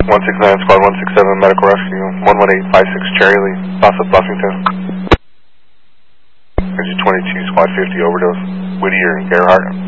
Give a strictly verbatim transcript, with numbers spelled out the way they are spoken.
one six nine, Squad one six seven, Medical Rescue, one one eight five six Cherry, south of Buffington. Engine twenty-two, Squad fifty, overdose, Whittier and Gerhardt.